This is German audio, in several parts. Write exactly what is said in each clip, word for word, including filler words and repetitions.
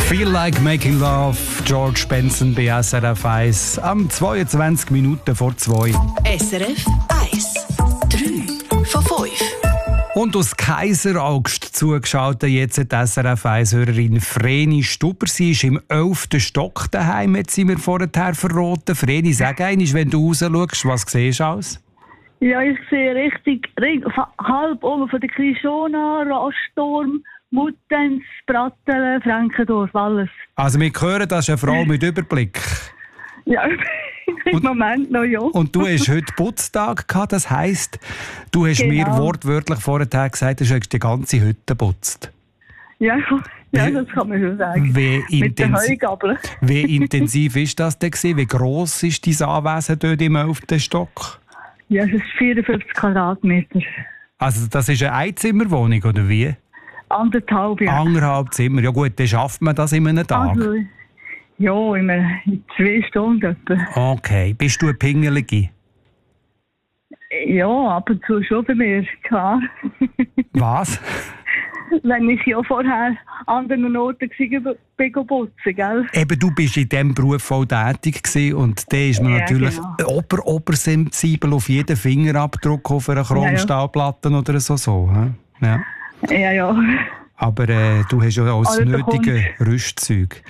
Feel Like Making Love, George Benson bei S R F eins, am zweiundzwanzig Minuten vor zwei. S R F eins, drei von fünf. Und aus Kaiseraugst zugeschaut jetzt die S R F eins-Hörerin Vreni Stuber. Sie ist im elften Stock daheim, hat sie mir vorher verraten. Vreni, sag einmal, wenn du raus schaust, was siehst du aus? Ja, ich sehe richtig, halb oben von der Krishona, Raststurm, Muttenz, Brattelen, Frankendorf, alles. Also wir hören, das ist eine Frau mit Überblick. Ja, im und, Moment noch, ja. Und du hast heute Putztag gehabt, das heisst, du hast Genau. mir wortwörtlich vorher gesagt, du hast die ganze Hütte geputzt. Ja, ja, Wie- das kann man schon sagen. Wie, Mit der intensiv, Heugabel. wie intensiv ist das denn gewesen? Wie gross ist dein Anwesen dort im elften Stock? Ja, es ist vierundfünfzig Quadratmeter. Also das ist eine Einzimmerwohnung, oder wie? Anderthalb, ja. Anderthalb Zimmer. Ja gut, dann schafft man das in einem Tag. Also, ja, immer in zwei Stunden etwa. Okay. Bist du eine Pingelige? Ja, ab und zu schon bei mir, klar. Was? Wenn ich ja vorher an anderen Orten war, bin putzen, gell? Eben, du bist in diesem Beruf auch tätig gewesen und da ist man Ja, natürlich genau. ober, obersensibel auf jeden Fingerabdruck auf einer Chromstahlplatte oder so. so hä? Ja. Ja, ja. Aber äh, du hast ja auch das Also, da nötige Rüstzeug.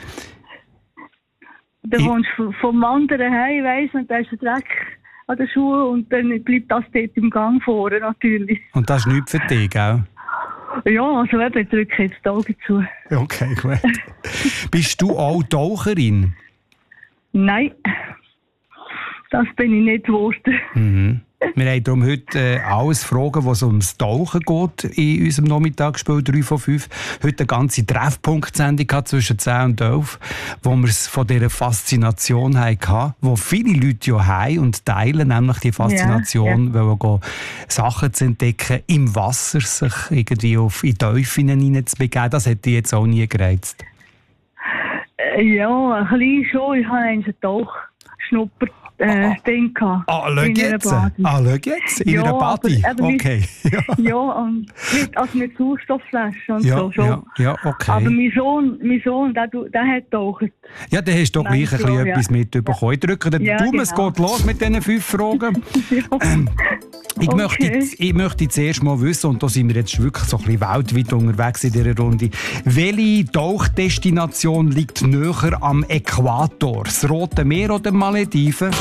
Da Ich- kommst du vom anderen heim, weißt du, und da ist der Dreck an den Schuhen und dann bleibt das dort im Gang vorne natürlich. Und das ist nichts für dich, gell? Ja, also eben, ich drücke jetzt die Augen zu. Okay, gut. Bist du auch Taucherin? Nein, das bin ich nicht geworden. Mhm. Wir haben darum heute äh, alles Fragen, was ums Tauchen geht in unserem Nachmittagsspiel drei von fünf. Heute eine ganze Treffpunkt-Sendung gehabt zwischen zehn und elf, wo wir es von dieser Faszination hatten, wo viele Leute ja haben und teilen, nämlich die Faszination, Ja, weil gehen, Sachen zu entdecken, im Wasser sich irgendwie auf in Teufeln hineinzubegeben. Das hätte ich jetzt auch nie gereizt. Äh, Ja, ein bisschen schon. Ich habe einen Tauchschnupper äh, Ding gehabt. Ah, schau in einer jetzt! Badi. Ah, schau jetzt! In Ja, einer Badi? aber eben Okay. Ja, Ja, und mit, also mit Sauerstoffflaschen und ja, so schon. ja, ja, okay. Aber mein Sohn, mein Sohn der, du- der hat taucht. Ja, dann hast du doch Nein, gleich ein so, bisschen ja. etwas mitbekommen. Ich drücke den Ja, Daumen, es genau. geht los mit diesen fünf Fragen. Ich, Okay. möchte, ich möchte zuerst mal wissen, und da sind wir jetzt wirklich so ein bisschen weltweit unterwegs in dieser Runde, welche Tauchdestination liegt näher am Äquator? Das Rote Meer oder Malediven?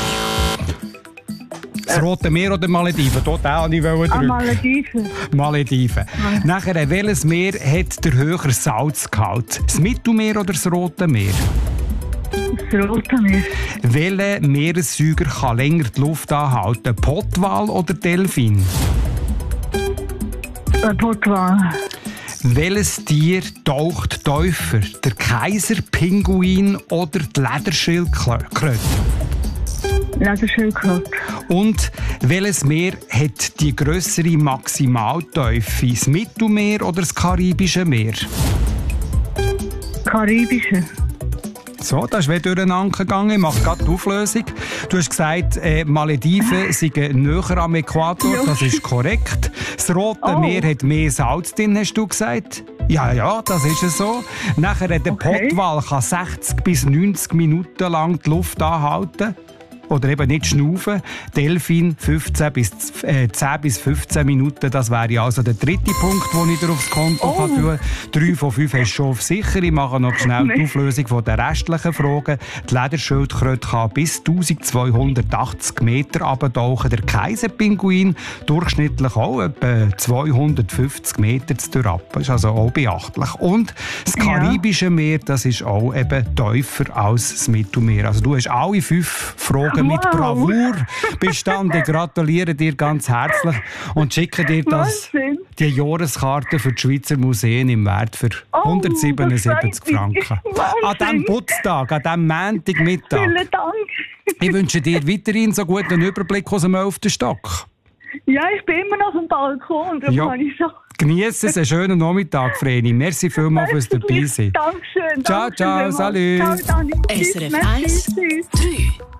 Das Rote Meer oder Malediven? Dort auch nicht An drücken. Malediven. Malediven. Nachher, welches Meer hat der höhere Salzgehalt? Das Mittelmeer oder das Rote Meer? Das Rote Meer. Welcher Meeressäuger kann länger die Luft anhalten? Pottwal oder Delfin? Äh, Portugal. Welches Tier taucht tiefer? Der Kaiserpinguin oder die Lederschildkröte? Lederschildkröte. Und welches Meer hat die grössere Maximaltiefe? Das Mittelmeer oder das Karibische Meer? Karibische. So, das ist wieder durcheinander gegangen. Ich mache gerade die Auflösung. Du hast gesagt, äh, Malediven sind näher am Äquator. Ja. Das ist korrekt. Das Rote Oh. Meer hat mehr Salz drin, hast du gesagt? Ja, ja, das ist es so. Nachher, der Okay. Pottwal kann sechzig bis neunzig Minuten lang die Luft anhalten. Oder eben nicht schnaufen. Delfin fünfzehn bis, äh, zehn bis fünfzehn Minuten. Das wäre also der dritte Punkt, den ich dir aufs Konto Oh. kann tun kann. Drei von fünf hast du schon auf sicher. Ich mache noch schnell die Nee. Auflösung von der restlichen Fragen. Die Lederschildkröte kann bis eintausendzweihundertachtzig Meter runtertauchen. Der Kaiserpinguin durchschnittlich auch etwa zweihundertfünfzig Meter zu durchab. Das ist also auch beachtlich. Und das Ja. Karibische Meer, das ist auch eben tiefer als das Mittelmeer. Also du hast alle fünf Fragen mit Wow. Bravour bestanden. Ich gratuliere dir ganz herzlich und schicke dir das, Wahnsinn. die Jahreskarte für die Schweizer Museen im Wert für Oh, hundertsiebenundsiebzig das freut mich. Franken. Wahnsinn. An diesem Putztag, an diesem Montagmittag. Vielen Dank. Ich wünsche dir weiterhin so guten Überblick aus dem elften Stock. Ja, ich bin immer noch auf dem Balkon. Darum Ja. kann ich so. Genieße es, einen schönen Nachmittag, Vreni. Merci vielmals fürs Dabeisein. Dankeschön. Ciao, Dankeschön ciao, vielmals. salut. Ciao, Dani. S R F Merci, eins, tschüss. drei